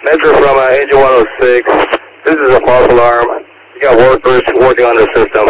Metro from Engine 106. This is a false alarm. You got workers working on the system.